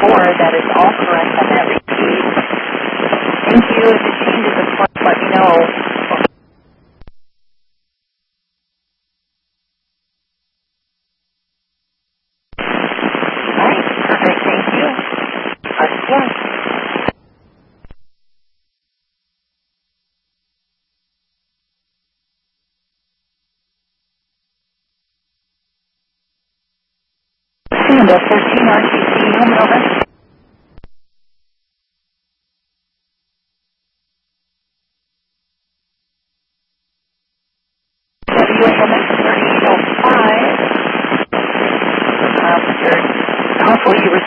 That is all correct on that receipt. Thank you. If it changes, of course, let me know. All right. Perfect. Thank you. Yes. Number 13 RTC, home over. WMS 3805. Hopefully you